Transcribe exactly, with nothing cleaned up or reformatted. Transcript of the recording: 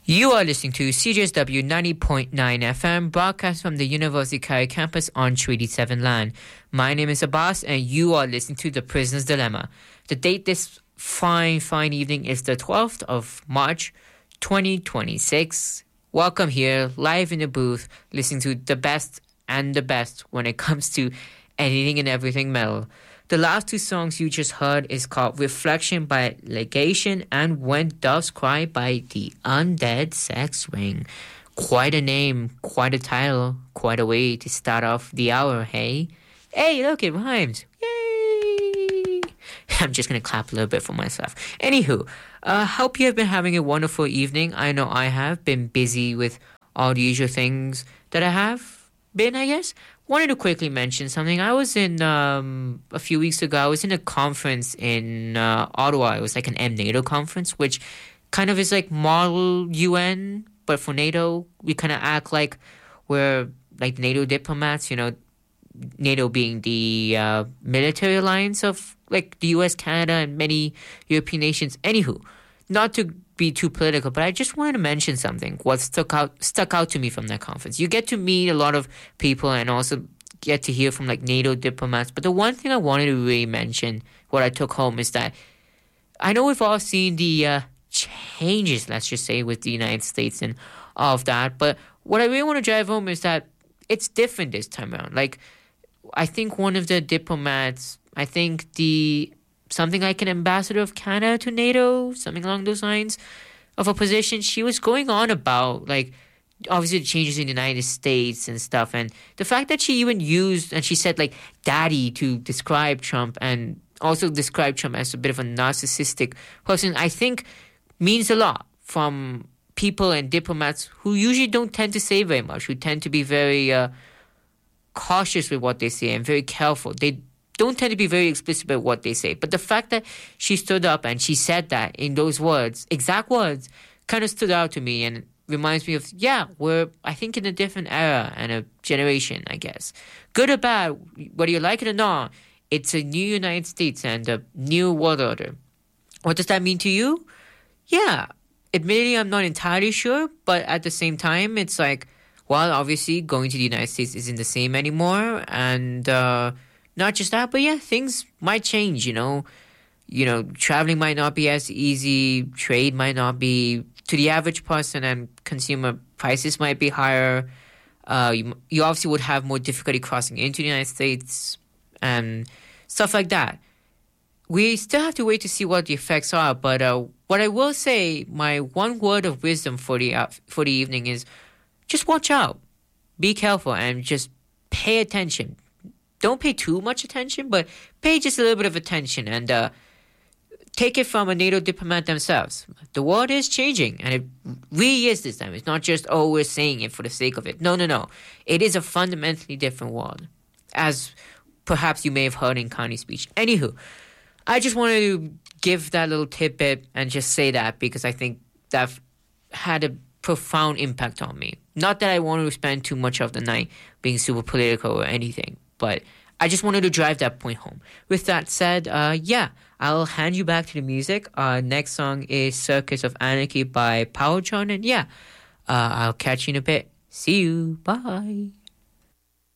You are listening to C J S W ninety point nine F M, broadcast from the University Carey campus on Treaty seven land. My name is Abbas, and you are listening to The Prisoner's Dilemma. The date this fine, fine evening is the twelfth of March, twenty twenty-six. Welcome here, live in the booth, listening to the best and the best when it comes to anything and everything metal. The last two songs you just heard is called Reflection by Legation and When Doves Cry by The Undead Sex Ring. Quite a name, quite a title, quite a way to start off the hour, hey? Hey, look, it rhymes. Yay! I'm just going to clap a little bit for myself. Anywho, uh, hope you have been having a wonderful evening. I know I have been busy with all the usual things that I have been, I guess. Wanted to quickly mention something. I was in, um, a few weeks ago, I was in a conference in uh, Ottawa. It was like an M-NATO conference, which kind of is like model U N, but for NATO, we kind of act like we're like NATO diplomats, you know, NATO being the uh, military alliance of like the U S, Canada, and many European nations. Anywho, not to be too political, but I just wanted to mention something. What stuck out stuck out to me from that conference. You get to meet a lot of people and also get to hear from like NATO diplomats. But the one thing I wanted to really mention, what I took home, is that I know we've all seen the uh, changes, let's just say, with the United States and all of that. But what I really want to drive home is that it's different this time around. Like, I think one of the diplomats, I think the something like an ambassador of Canada to NATO, something along those lines of a position, she was going on about, like, obviously the changes in the United States and stuff. And the fact that she even used, and she said, like, daddy to describe Trump and also describe Trump as a bit of a narcissistic person, I think means a lot from people and diplomats who usually don't tend to say very much, who tend to be very uh, cautious with what they say and very careful. They don't tend to be very explicit about what they say. But the fact that she stood up and she said that in those words, exact words, kind of stood out to me and reminds me of, yeah, we're, I think, in a different era and a generation, I guess. Good or bad, whether you like it or not, it's a new United States and a new world order. What does that mean to you? Yeah, admittedly, I'm not entirely sure, but at the same time, it's like, well, obviously, going to the United States isn't the same anymore, and uh, not just that, but yeah, things might change, you know. You know, traveling might not be as easy, trade might not be, to the average person, and consumer prices might be higher. Uh, you, you obviously would have more difficulty crossing into the United States and stuff like that. We still have to wait to see what the effects are, but uh, what I will say, my one word of wisdom for the uh, for the evening is just watch out, be careful, and just pay attention. Don't pay too much attention, but pay just a little bit of attention and uh, take it from a NATO diplomat themselves. The world is changing, and it really is this time. It's not just, oh, we're saying it for the sake of it. No, no, no. It is a fundamentally different world, as perhaps you may have heard in Kanye's speech. Anywho, I just wanted to give that little tidbit and just say that because I think that had a profound impact on me. Not that I wanted to spend too much of the night being super political or anything, but I just wanted to drive that point home. With that said, uh, yeah, I'll hand you back to the music. Uh, next song is Circus of Anarchy by Power John, and yeah, uh, I'll catch you in a bit. See you. Bye.